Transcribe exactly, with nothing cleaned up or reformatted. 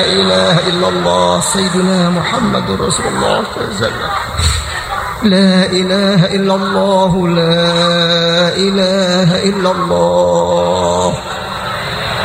إله إلا الله سيدنا محمد رسول الله صلى الله عليه وسلم. لا إله إلا الله لا إله إلا الله